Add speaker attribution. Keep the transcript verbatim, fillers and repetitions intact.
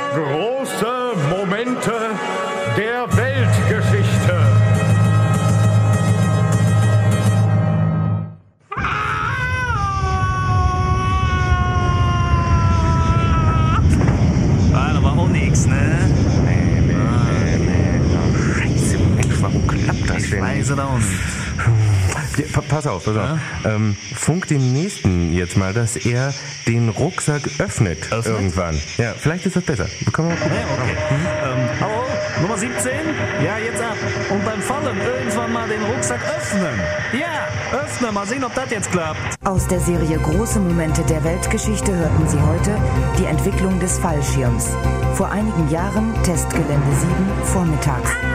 Speaker 1: Große Momente der Weltgeschichte.
Speaker 2: War aber auch nix, ne?
Speaker 3: Nee, nee, nee, nee. Scheiße, Mensch, warum klappt das denn?
Speaker 2: Ich weiß es auch nicht.
Speaker 3: Ja, pa- pass auf, pass auf. Ähm, funk dem Nächsten jetzt mal, dass er den Rucksack öffnet,
Speaker 2: Öffnet?
Speaker 3: irgendwann. Ja, vielleicht ist das besser. Können wir mal gucken.
Speaker 2: Ja, okay. Ähm, hallo, Nummer siebzehn? Ja, jetzt ab. Und beim Fallen irgendwann mal den Rucksack öffnen. Ja, öffnen, mal sehen, ob das jetzt klappt.
Speaker 4: Aus der Serie Große Momente der Weltgeschichte hörten Sie heute die Entwicklung des Fallschirms. Vor einigen Jahren Testgelände sieben vormittags.